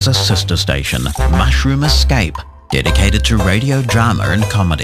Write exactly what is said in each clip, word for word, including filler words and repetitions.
a sister station, Mushroom Escape, dedicated to radio drama and comedy.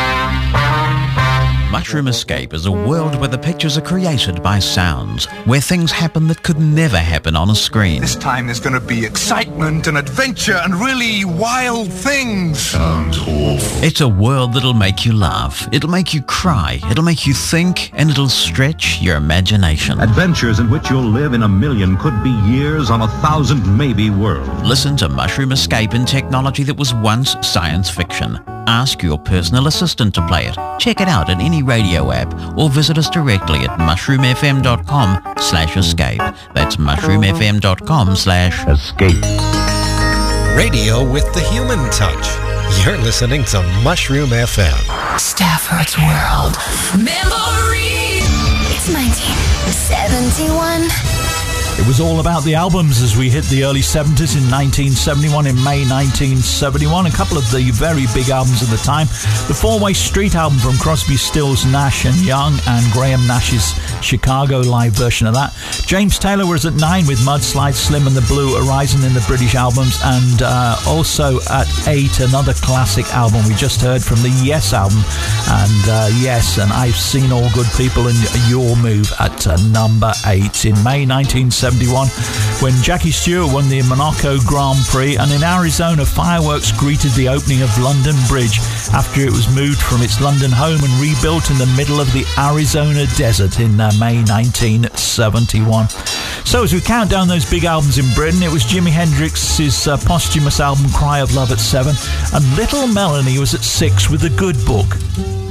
Mushroom Escape is a world where the pictures are created by sounds, where things happen that could never happen on a screen. This time there's going to be excitement and adventure and really wild things. Sounds awful. It's a world that'll make you laugh, it'll make you cry, it'll make you think, and it'll stretch your imagination. Adventures in which you'll live in a million, could be years on a thousand maybe worlds. Listen to Mushroom Escape in technology that was once science fiction. Ask your personal assistant to play it. Check it out at any radio app or visit us directly at mushroomfm.com slash escape. That's mushroomfm.com slash escape. Radio with the human touch. You're listening to Mushroom F M. Stafford's World. Memory. It's nineteen seventy-one. It was all about the albums as we hit the early seventies in nineteen seventy-one, in May nineteen seventy-one. A couple of the very big albums of the time. The Four-Way Street album from Crosby, Stills, Nash and Young, and Graham Nash's Chicago live version of that. James Taylor was at nine with Mudslide, Slim and the Blue Horizon in the British albums, and uh, also at eight, another classic album we just heard from the Yes album, and uh, Yes, and I've Seen All Good People in Your Move at uh, number eight in May nineteen seventy-one, when Jackie Stewart won the Monaco Grand Prix, and in Arizona, fireworks greeted the opening of London Bridge after it was moved from its London home and rebuilt in the middle of the Arizona desert in uh, May nineteen seventy-one. So as we count down those big albums in Britain, it was Jimi Hendrix's uh, posthumous album Cry of Love at seven, and Little Melanie was at six with The Good Book.